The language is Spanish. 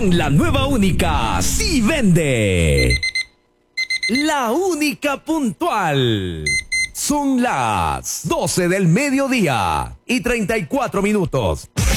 con la nueva única sí vende. La única puntual. Son las 12 del mediodía y 34 minutos.